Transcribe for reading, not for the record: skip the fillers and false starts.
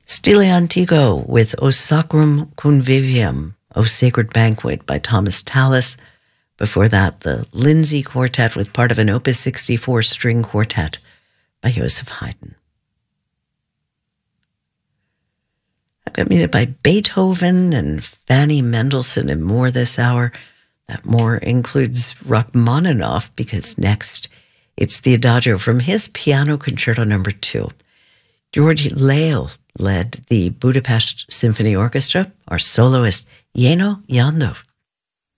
Stile Antico with O Sacrum Convivium, O Sacred Banquet by Thomas Tallis. Before that, the Lindsay Quartet with part of an Opus 64 string quartet by Joseph Haydn. I've got music by Beethoven and Fanny Mendelssohn and more this hour. That more includes Rachmaninoff, because next it's the Adagio from his Piano Concerto No. 2. George Lale led the Budapest Symphony Orchestra, our soloist Jenő Jandó.